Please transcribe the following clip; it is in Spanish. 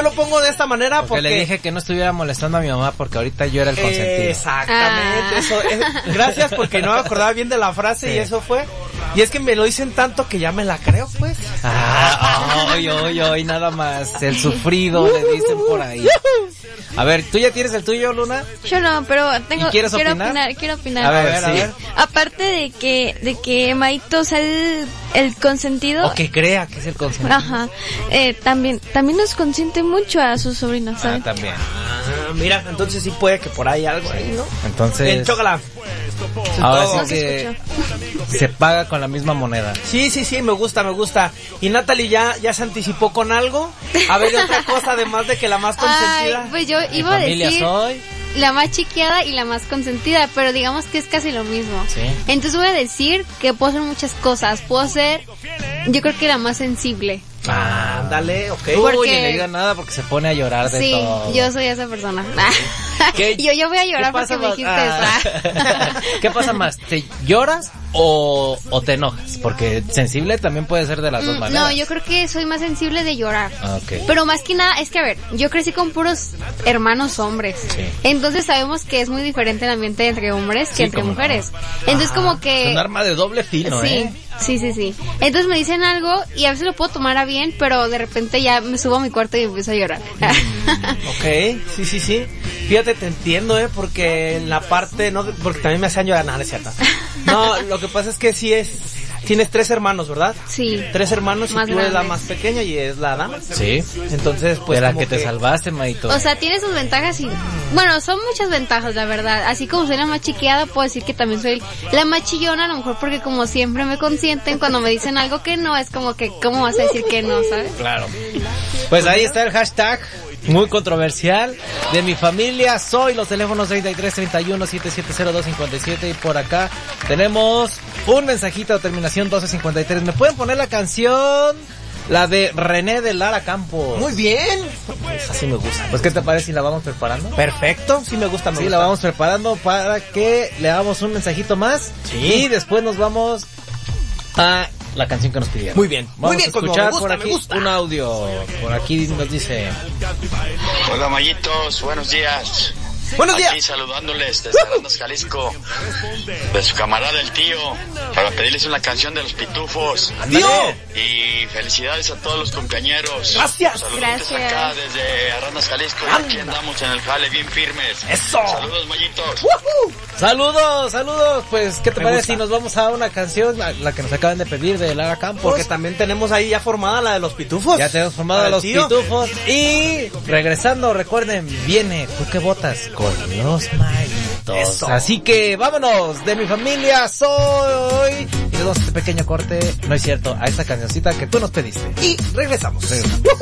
lo pongo de esta manera porque le dije que no estuviera molestando a mi mamá porque ahorita yo era el consentido. Exactamente, eso gracias porque no me acordaba bien de la frase y eso fue. Y es que me lo dicen tanto que ya me la creo, pues. Hoy nada más. El sufrido, le dicen por ahí. A ver, ¿tú ya tienes el tuyo, Luna? Yo no, pero quiero opinar. A ver. Aparte de que Maito sea el consentido. O que crea que es el consentido. Ajá. También nos consiente mucho a sus sobrinos, ¿sabes? También. Mira, entonces sí puede que por ahí algo ahí, ¿no? Entonces. Chócala. Ahora sí que se paga con la misma moneda. Sí, me gusta. Y Natalie ya se anticipó con algo. A ver, otra cosa además de que la más consentida. Ay, pues yo iba a decir soy la más chiqueada y la más consentida, pero digamos que es casi lo mismo. Sí. Entonces voy a decir que puedo hacer muchas cosas. Puedo ser, yo creo que la más sensible. Dale, ok. Uy, ni le diga nada porque se pone a llorar de todo. Sí, yo soy esa persona. Yo voy a llorar porque me dijiste eso. ¿Qué pasa más? ¿Te lloras o te enojas? Porque sensible también puede ser de las dos maneras. No, yo creo que soy más sensible de llorar. Okay. Pero más que nada, es que a ver, yo crecí con puros hermanos hombres. Sí. Entonces sabemos que es muy diferente el ambiente entre hombres que entre mujeres. No. Entonces como que... Es un arma de doble filo, Sí. Entonces me dicen algo y a veces lo puedo tomar a bien, pero de repente ya me subo a mi cuarto y empiezo a llorar. Ok, sí. Fíjate, te entiendo, porque en la parte, no, porque también me hacían llorar, nada, es cierto. No, lo que pasa es que tienes 3 hermanos, ¿verdad? Sí. 3 hermanos y tú grandes. eres la más pequeña y es la dama. Sí. Entonces, pues. De la que te salvaste, Maito. O sea, tiene sus ventajas y... Bueno, son muchas ventajas, la verdad. Así como soy la más chiqueada, puedo decir que también soy la más chillona, a lo mejor porque como siempre me consienten, cuando me dicen algo que no, es como que, ¿cómo vas a decir que no, sabes? Claro. Pues ahí está el hashtag muy controversial de mi familia soy, los teléfonos 3331-770257 y por acá tenemos un mensajito de terminación 1253. ¿Me pueden poner la canción? La de René de Lara Campos. Muy bien. Así me gusta. Pues, ¿qué te parece si la vamos preparando? Perfecto, sí me gusta. Sí, la vamos preparando para que le hagamos un mensajito más. Sí. Y después nos vamos a la canción que nos pidieron. Muy bien. Vamos Muy bien, a escuchar por aquí me gusta. un audio. Por aquí nos dice... Hola, Mayitos, buenos días. Buenos días. Aquí saludándoles desde Arandas, Jalisco, de su camarada el tío, para pedirles una canción de los Pitufos. ¡Tío! Y felicidades a todos los compañeros. Gracias. Saludos acá desde Arandas, Jalisco. Y aquí andamos en el jale bien firmes. ¡Eso! Saludos, Mayitos. Saludos. Pues, ¿qué te Me parece gusta. si nos vamos a una canción, la que nos acaban de pedir de Lara Campos? Porque también tenemos ahí ya formada la de los Pitufos. Ya tenemos formado Para a el los tío. Pitufos. Y regresando, recuerden, viene ¿Tú qué votas? Con los Mayitos. Eso. Así que vámonos, de mi familia soy. Y le damos este pequeño corte, no es cierto, a esta cancioncita que tú nos pediste. Y regresamos.